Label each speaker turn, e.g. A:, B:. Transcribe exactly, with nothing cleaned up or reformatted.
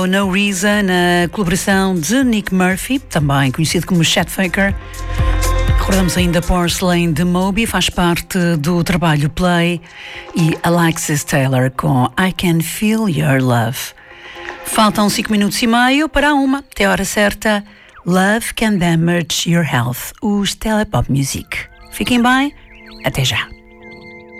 A: com No Reason, a colaboração de Nick Murphy, também conhecido como Chet Faker. Recordamos ainda Porcelain de Moby, faz parte do trabalho Play, e Alexis Taylor com I Can Feel Your Love. Faltam cinco minutos e meio para a uma, até a hora certa. Love Can Damage Your Health, os Telepop Music. Fiquem bem, até já.